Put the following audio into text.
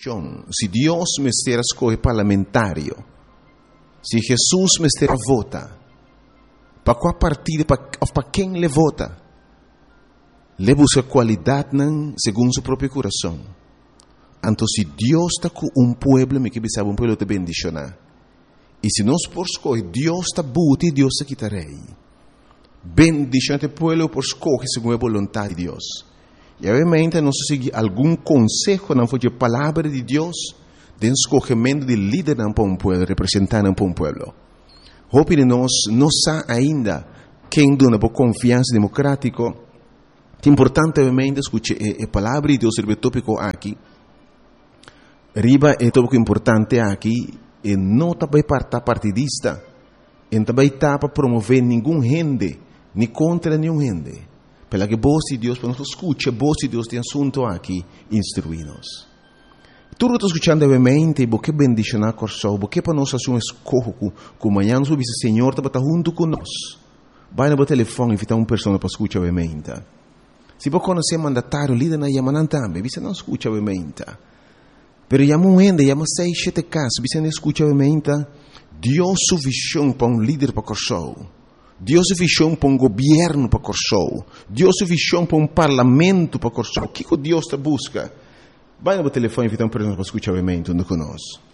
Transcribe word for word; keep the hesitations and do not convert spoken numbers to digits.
posição. Se Deus me estiver escolhe parlamentário, se Jesus me estiver vota, para qual partido, para quem ele vota, ele busca qualidade segundo seu próprio coração. Então, se Deus está com um povo, me que sabe um povo te bendicionar. E se nós por escolher, Deus está buto e Deus está quitarei. Bendicionar o povo por escolher segundo a vontade de Deus. E obviamente nós seguir algum conselho não foi a palavra de Deus, de escolhimento de líder para um povo, representante para um povo. Hope de nós não sabe ainda quem dona por confiança democrática. É importante obviamente escutar a palavra de Deus sobre o tópico aqui. Riba é tópico importante aqui. E não também para partidista, e também para promover nenhum gente, nem contra nenhum gente. Pela que voz de Deus, para nós escutar, a voz de Deus tem assunto aqui, instruir-nos. Tudo está escutando, obviamente, porque bendicionar com o porque para nós fazer um escolho, que amanhã nós vamos dizer, Senhor, está junto conosco. Vai no telefone e invitar uma pessoa para escutar, obviamente. Se você conhecer mandatário, líder na Yamanan também, você não escuta, obviamente. Pero llama um ende, llama seis, sete casos, você não escuta obviamente. Deus sua visão para um líder para Corsou. Deus sua visão para um governo para Corsou. Deus sua visão para um parlamento para Corsou. O que Deus está busca? Vai no telefone e invita uma pessoa para escutar obviamente, onde conosco.